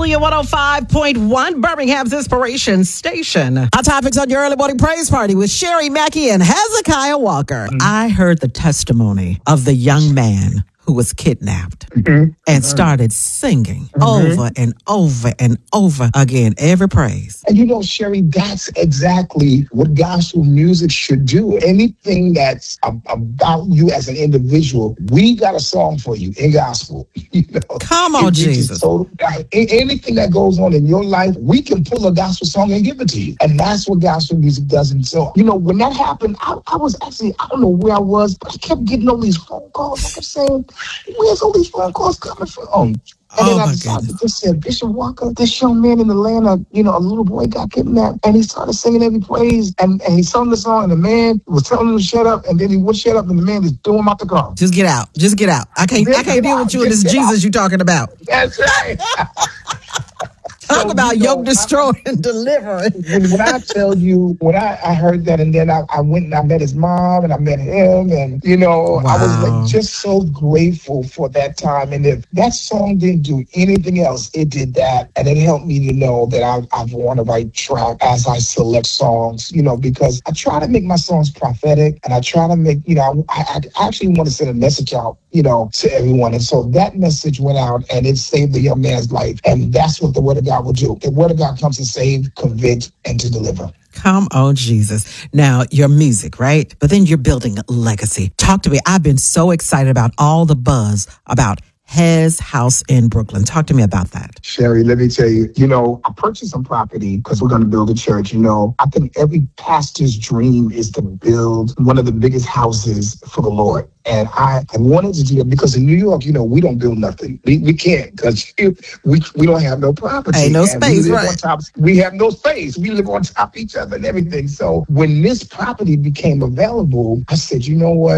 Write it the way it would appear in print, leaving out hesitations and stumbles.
Hallelujah 105.1, Birmingham's Inspiration Station. Our topics on your early morning praise party with Sherry Mackey and Hezekiah Walker. I heard the testimony of the young man who was kidnapped and started singing over and over and over again, every praise. And you know, Sherry, that's exactly what gospel music should do. Anything that's about you as an individual, we got a song for you in gospel. You know, Come on, Jesus. Anything that goes on in your life, we can pull a gospel song and give it to you. And that's what gospel music does. And so, you know, when that happened, I was actually, I don't know where I was, but I kept getting all these phone calls. I kept saying, where's all these phone calls coming from? And then I decided to just say, Bishop Walker, this young man in Atlanta, you know, a little boy got kidnapped, and he started singing every praise, and he sung the song, and the man was telling him to shut up, and then he would shut up, and the man just threw him out the car. Just get out. Just get out. I can't deal with you and this Jesus you're talking about. That's right. Talk about yoke destroying and delivering. When I tell you, when I heard that, and then I went and I met his mom, and I met him, and, you know, I was like just so grateful for that time. And if that song didn't do anything else, it did that. And it helped me to know that I've on the right track as I select songs, you know, because I try to make my songs prophetic, and I try to make, you know, I actually want to send a message out, you know, to everyone. And so that message went out, and it saved the young man's life. And that's what the Word of God will do. The Word of God comes to save, convict, and to deliver. Come on, Jesus. Now, your music, right? But then you're building a legacy. Talk to me. I've been so excited about all the buzz about Hez House in Brooklyn. Talk to me about that. Sherry, let me tell you, you know, I purchased some property because we're going to build a church. You know, I think every pastor's dream is to build one of the biggest houses for the Lord. And I wanted to do it because in New York, you know, we don't build nothing. We can't because we don't have no property. Ain't no space, right? We have no space. We live on top of each other and everything. So when this property became available, I said, you know what?